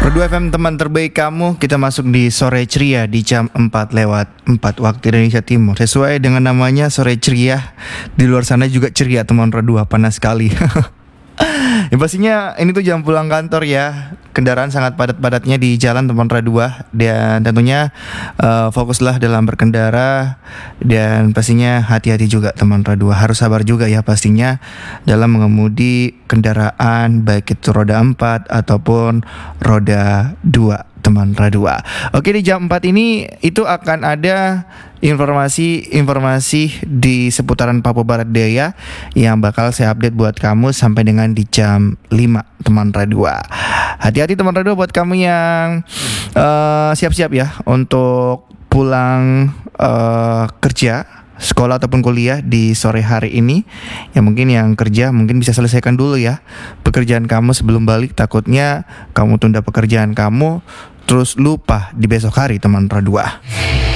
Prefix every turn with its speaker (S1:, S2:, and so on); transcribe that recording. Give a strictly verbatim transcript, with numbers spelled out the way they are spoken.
S1: Roda F M teman terbaik kamu, kita masuk di sore ceria di jam empat lewat empat waktu Indonesia Timur. Sesuai dengan namanya sore ceria, di luar sana juga ceria teman Roda, panas sekali. Ya pastinya ini tuh jam pulang kantor ya. Kendaraan sangat padat-padatnya di jalan teman Radua. Dan tentunya uh, fokuslah dalam berkendara. Dan pastinya hati-hati juga teman Radua. Harus sabar juga ya pastinya dalam mengemudi kendaraan, baik itu roda empat ataupun roda dua teman Radua. Oke, di jam empat ini itu akan ada informasi-informasi di seputaran Papua Barat Daya yang bakal saya update buat kamu sampai dengan di jam lima teman Radua. Hati-hati teman Radua buat kamu yang uh, siap-siap ya untuk pulang uh, kerja, sekolah ataupun kuliah di sore hari ini. Ya mungkin yang kerja mungkin bisa selesaikan dulu ya pekerjaan kamu sebelum balik. Takutnya kamu tunda pekerjaan kamu terus lupa di besok hari teman Radua.